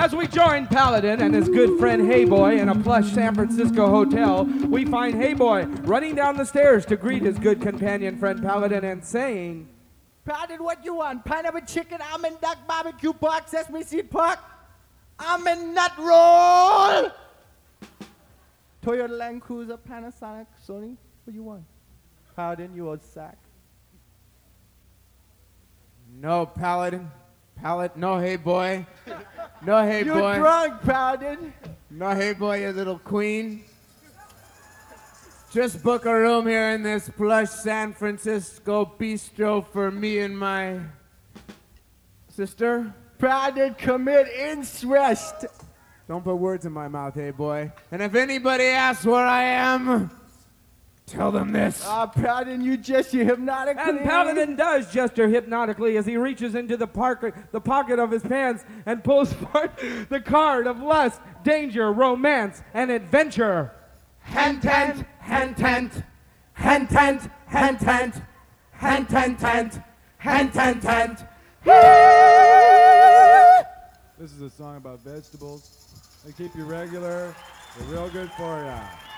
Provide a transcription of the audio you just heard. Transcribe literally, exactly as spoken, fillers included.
As we join Paladin and his good friend Hey Boy in a plush San Francisco hotel, we find Hey Boy running down the stairs to greet his good companion friend Paladin and saying, Paladin, what you want? Pineapple chicken, almond duck, barbecue pork, sesame seed pork, almond nut roll. Toyota Land Cruiser, Panasonic, Sony. What do you want? Paladin, you old sack. No, Paladin. Palad, no, Hey Boy. No, Hey You're Boy. You're drunk, Paladin. No, Hey Boy, you little queen. Just book a room here in this plush San Francisco bistro for me and my sister. Paladin, commit incest. Don't put words in my mouth, Hey Boy. And if anybody asks where I am, tell them this. Ah, uh, Paladin, you gesture hypnotically. And Paladin does gesture hypnotically as he reaches into the, park, the pocket of his pants and pulls forth the card of lust, danger, romance, and adventure. Hand tent, hand tent, hand tent, hand tent, hand tent, tent, hand tent, tent. This is a song about vegetables. They keep you regular. They're real good for you.